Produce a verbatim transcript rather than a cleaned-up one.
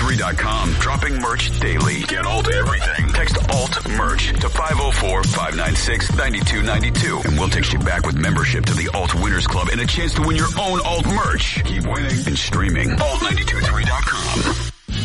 three dot com. Dropping merch daily. Get Alt everything. Text Alt merch to five oh four, five nine six, nine two nine two. And we'll text you back with membership to the Alt Winners Club and a chance to win your own Alt merch. Keep winning and streaming. alt nine two three dot com.